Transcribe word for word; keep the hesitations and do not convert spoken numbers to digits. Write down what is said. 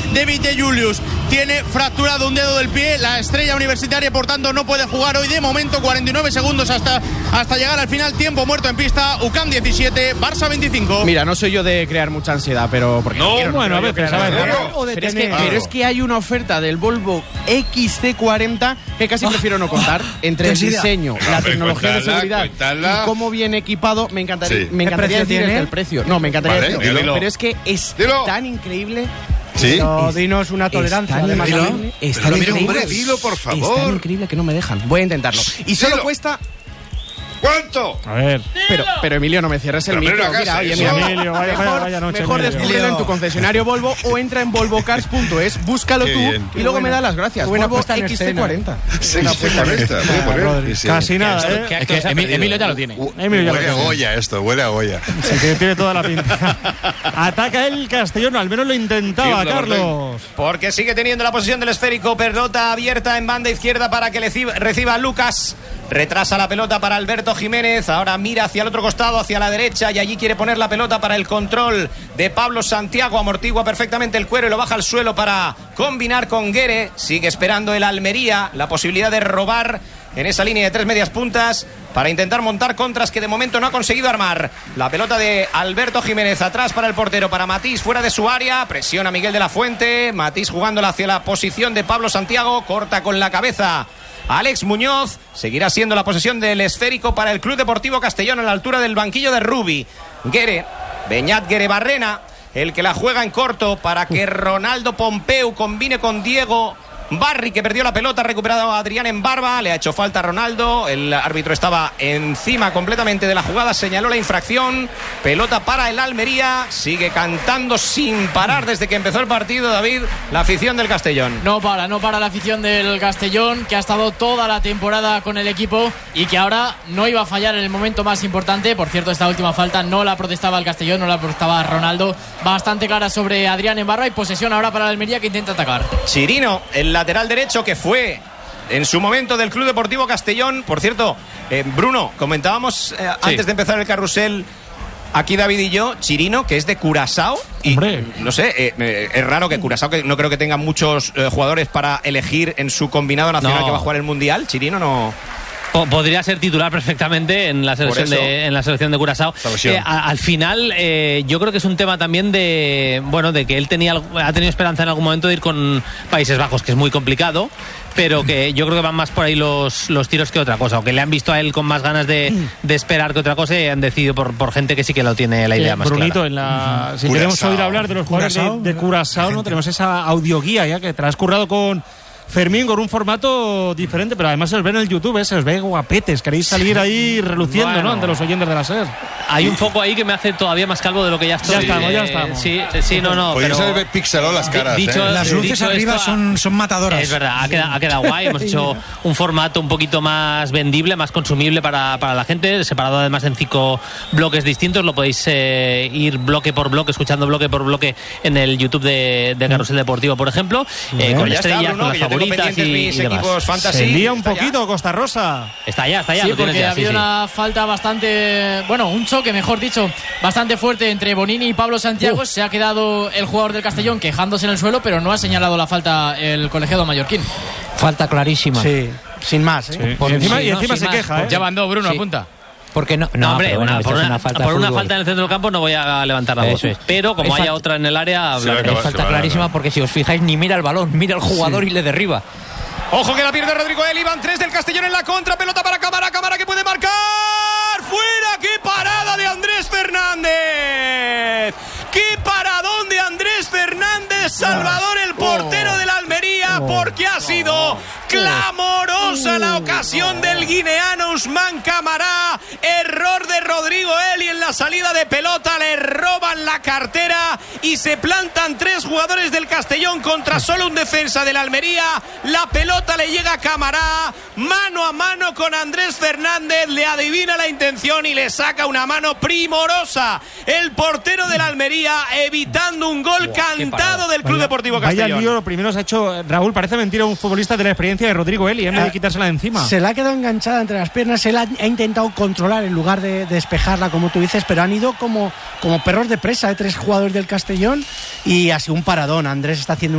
David de Julius tiene fracturado un dedo del pie, la estrella universitaria por tanto no puede jugar hoy de momento. Cuarenta y nueve segundos hasta, hasta llegar al final, tiempo muerto en pista. U C A M diecisiete, Barça veinticinco. Mira, no soy yo de crear mucha ansiedad, pero porque no, quiero, bueno, a veces, a veces. Pero, es que, pero es que hay una oferta del Volvo X C cuarenta que casi oh, prefiero no contar. Entre el diseño, no, la tecnología de seguridad cuéntala. Y cómo viene equipado, me encantaría, sí. me encantaría decir el precio. No, me encantaría vale, decir, pero es que es dilo. tan increíble. Sí. Pero dinos una tolerancia. Es además, dilo, es tan increíble, hombre, dilo, por favor. Es tan increíble que no me dejan. Voy a intentarlo. Y solo dilo. cuesta... ¿Cuánto? A ver. Pero, pero Emilio, no me cierres el micro. Mira, oye, mira, Emilio, vaya, mejor, vaya, vaya noche, mejor descúbrelo en tu concesionario Volvo o entra en volvo cars punto es, búscalo Qué tú bien. y luego buena. me das las gracias. Buena Volvo X C cuarenta. Sí, sí, casi nada, ¿eh? Es que Emilio ya lo tiene. Emilio huele a Goya esto, huele a Goya. Sí, que tiene toda la pinta. Ataca el Castellón, al menos lo intentaba, Carlos. Porque sigue teniendo la posesión del esférico, pelota abierta en banda izquierda para que le reciba Lucas. Retrasa la pelota para Alberto Jiménez. Ahora mira hacia el otro costado, hacia la derecha, y allí quiere poner la pelota para el control de Pablo Santiago. Amortigua perfectamente el cuero y lo baja al suelo para combinar con Guere. Sigue esperando el Almería la posibilidad de robar en esa línea de tres medias puntas para intentar montar contras que de momento no ha conseguido armar. La pelota de Alberto Jiménez atrás para el portero, para Matís, fuera de su área. Presiona Miguel de la Fuente. Matís jugándola hacia la posición de Pablo Santiago. Corta con la cabeza Alex Muñoz. Seguirá siendo la posesión del esférico para el Club Deportivo Castellón a la altura del banquillo de Rubi. Guere, Beñat Guere Barrena, el que la juega en corto para que Ronaldo Pompeu combine con Diego Barry, que perdió la pelota, ha recuperado a Adrián en barba, le ha hecho falta a Ronaldo, el árbitro estaba encima completamente de la jugada, señaló la infracción, pelota para el Almería, sigue cantando sin parar desde que empezó el partido, David, la afición del Castellón. No para, no para la afición del Castellón, que ha estado toda la temporada con el equipo y que ahora no iba a fallar en el momento más importante. Por cierto, esta última falta no la protestaba el Castellón, no la protestaba Ronaldo, bastante clara sobre Adrián en barba, y posesión ahora para el Almería, que intenta atacar. Chirino, el lateral derecho, que fue en su momento del Club Deportivo Castellón. Por cierto, eh, Bruno, comentábamos eh, sí. antes de empezar el carrusel aquí David y yo, Chirino, que es de Curazao. Y Hombre. no sé, eh, eh, es raro que Curazao, que no creo que tenga muchos eh, jugadores para elegir en su combinado nacional no. que va a jugar el Mundial. Chirino no... Podría ser titular perfectamente en la selección de en la selección de Curazao. Eh, a, al final, eh, yo creo que es un tema también de bueno de que él tenía ha tenido esperanza en algún momento de ir con Países Bajos, que es muy complicado, pero que yo creo que van más por ahí los, los tiros que otra cosa, o que le han visto a él con más ganas de, de esperar que otra cosa, y han decidido por, por gente que sí que lo tiene la idea eh, más Brunito, clara. En la, si Curazao. queremos oír hablar de los jugadores de, de Curazao, no tenemos esa audioguía ya que te la has currado con Fermín, con un formato diferente, pero además se os ve en el YouTube, ¿eh? Se os ve guapetes, queréis salir ahí reluciendo, bueno, ¿no? Ante los oyentes de la SER. Hay un foco ahí que me hace todavía más calvo de lo que ya estoy. Ya estamos, ya estamos. Sí, sí, no, no. Pues pero se ve pixelado las caras. Dicho, ¿eh? Las luces arriba esto, son, son matadoras. Es verdad, ha quedado, ha quedado guay. Hemos hecho un formato un poquito más vendible, más consumible para, para la gente, separado además en cinco bloques distintos. Lo podéis eh, ir bloque por bloque, escuchando bloque por bloque en el YouTube de, de Carrusel Deportivo, por ejemplo, eh, con estrellas, con las favoritas y equipos fantasy. Se envía un poquito, ya. Costa Rosa. Está ya, está ya. Sí, lo porque ya, había sí, una sí. falta bastante, bueno, un choque, mejor dicho, bastante fuerte entre Bonini y Pablo Santiago. Uh. Se ha quedado el jugador del Castellón quejándose en el suelo, pero no ha señalado la falta el colegiado mallorquín. Falta clarísima. Sí, sin más, ¿eh? Sí. Por y encima, sí, y encima no, se más, queja, ¿eh? Ya mandó Bruno, sí. apunta. Porque no, no, no hombre, bueno, una, por, una, una, falta, por una falta en el centro del campo no voy a levantar la voz. Es. Pero como haya otra en el área, hablaré. Es falta clarísima, porque si os fijáis, ni mira el balón, mira el jugador sí. y le derriba. Ojo que la pierde Rodrigo Eli, van tres del Castellón en la contra, pelota para Cámara, Cámara que puede marcar, fuera, qué parada de Andrés Fernández, qué paradón de Andrés Fernández, Salvador, el portero de la Almería, porque ha sido clamorosa la ocasión del guineano Usman Camará, error de Rodrigo Eli en la salida de pelota, le roban la cartera y se plantan tres jugadores del Castellón contra solo un defensa de la Almería, la pelota le llega a Camará, mano a mano con Andrés Fernández, le adivina la intención y le saca una mano primorosa el portero de la Almería, evitando un gol wow, cantado del Club vaya, Deportivo Castellón. Vaya lío, lo primero se ha hecho Raúl, parece mentira un futbolista de la experiencia de Rodrigo Eli, en vez de quitársela de encima. Se la ha quedado enganchada entre las piernas, él ha, ha intentado controlar en lugar de, de despejarla, como tú dices, pero han ido como, como perros de presa, ¿eh? Tres jugadores del Castellón, y ha sido un paradón. Andrés está haciendo